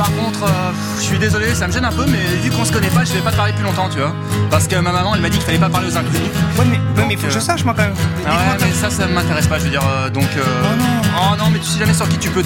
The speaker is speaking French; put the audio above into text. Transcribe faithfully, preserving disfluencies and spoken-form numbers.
par contre, euh, je suis désolé, ça me gêne un peu, mais vu qu'on se connaît pas, je vais pas te parler plus longtemps, tu vois. Parce que ma maman, elle m'a dit qu'il fallait pas parler aux inconnus. Ouais, mais, ouais, mais faut euh... que je sache, moi, quand même. Ah ouais, mais ça, ça m'intéresse pas, je veux dire, euh, donc... Euh... Oh non. Oh non, mais tu sais jamais sur qui tu peux